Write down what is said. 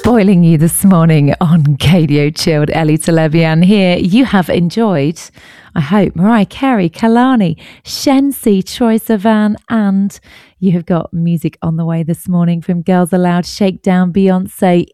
spoiling you this morning on KDO Chilled. Ellie Telebian here. You have enjoyed, I hope, Mariah Carey, Kalani, Shensi, Troye Sivan, and you have got music on the way this morning from Girls Aloud, Shakedown, Beyonce,